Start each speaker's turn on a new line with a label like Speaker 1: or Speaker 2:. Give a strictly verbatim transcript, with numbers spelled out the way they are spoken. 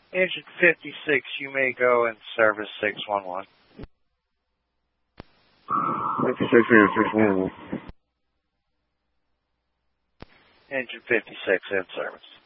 Speaker 1: Engine fifty-six, you may go in service six one one.
Speaker 2: fifty-six and six one one.
Speaker 1: Engine fifty-six in service.